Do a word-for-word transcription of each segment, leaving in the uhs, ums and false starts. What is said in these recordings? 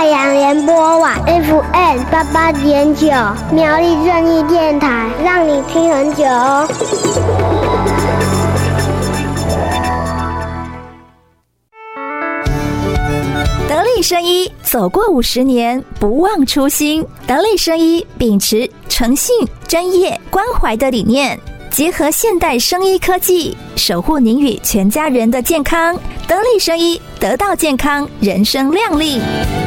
太阳联播网 F M 八八点九，苗栗正义电台，让你听很久哦。 得力生医走过五十年，不忘初心。得力生医秉持诚信、专业、关怀的理念，结合现代生医科技，守护您与全家人的健康。得力生医，得到健康，人生亮丽。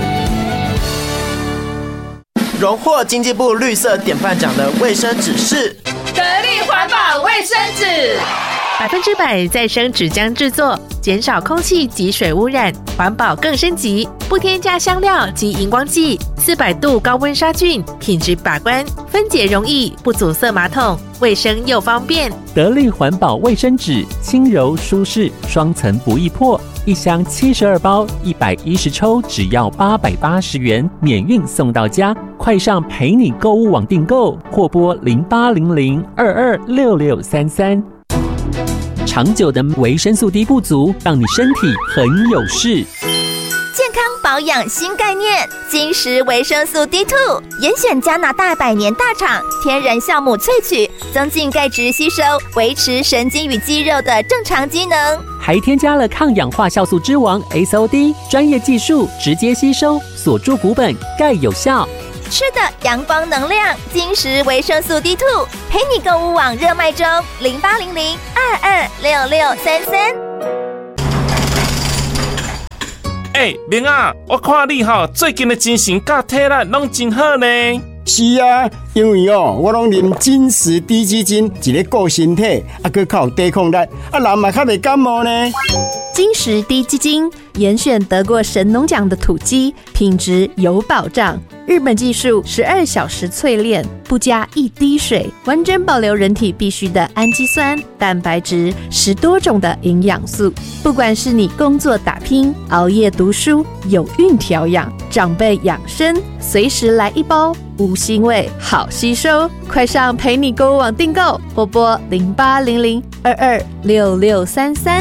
荣获经济部绿色典范奖的卫生纸是得力环保卫生纸， 百分之百再生纸浆制作，减少空气及水污染，环保更升级，不添加香料及荧光剂，四百度高温杀菌，品质把关，分解容易，不阻塞马桶，卫生又方便。 得力环保卫生纸，轻柔舒适，双层不易破，一箱七十二包，一百一十抽，只要八百八十元，免运送到家。快上陪你购物网订购，或拨零八零零二二六六三三。长久的维生素 D 不足，让你身体很有事。 健康保养新概念，金石维生素 D 二 严选加拿大百年大厂天然酵母萃取，增进钙质吸收，维持神经与肌肉的正常机能， 还添加了抗氧化酵素之王 S O D， 专业技术直接吸收，锁住骨本，钙有效。 吃的阳光能量，金石维生素 D 二 陪你购物网热卖中，零八零零二二六六三三。 哎、欸，明啊，我看你吼最近的精神甲体力拢真好呢。 是啊，因为哦，我拢啉金石低基金，一个顾身体，啊，佮较有抵抗力，啊，人嘛较袂感冒呢。 金石低基金严选得过神农奖的土鸡，品质有保障。日本技术十二小时淬炼，不加一滴水，完整保留人体必需的氨基酸、蛋白质，十多种的营养素。不管是你工作打拼、熬夜读书、有孕调养、长辈养生，随时来一包，无腥味，好吸收。快上陪你购物网订购，或拨零八零零二二六六三三。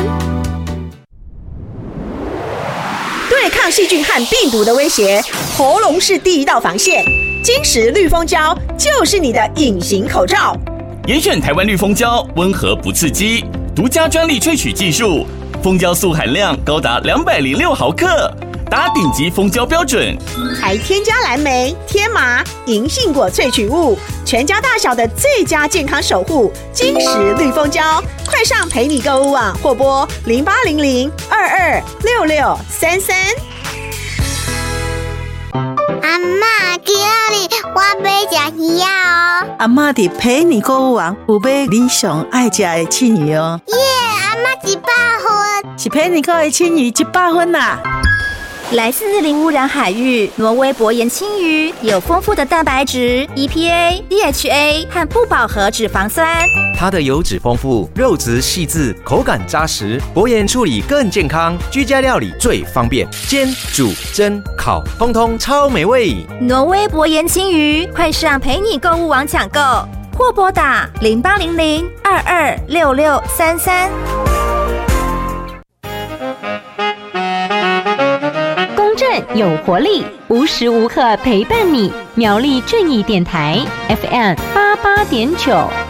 对抗细菌和病毒的威胁，喉咙是第一道防线。金石绿蜂胶就是你的隐形口罩。 严选台湾绿蜂胶，温和不刺激，独家专利萃取技术，蜂胶素含量高达两百零六毫克，达顶级蜂胶标准， 还添加蓝莓、天麻、银杏果萃取物，全家大小的最佳健康守护。金石绿蜂胶，快上陪你购物网，或拨零八零零二二六六三三。 阿嬷，今日我要吃鱼哦。 阿嬷伫陪你购物网有买你上爱吃的青鱼哦。 耶，阿嬷一百分， 是陪你购的青鱼一百分啦。 来自零污染海域，挪威薄盐青鱼有丰富的蛋白质、E P A、D H A 和不饱和脂肪酸。 它的油脂丰富，肉质细致，口感扎实，薄盐处理更健康，居家料理最方便，煎、煮、蒸、烤，通通超美味。 挪威薄盐青鱼，快上陪你购物网抢购，或拨打零八零零二二六六三三。 有活力，无时无刻陪伴你。苗栗正义电台 F M 八八点九。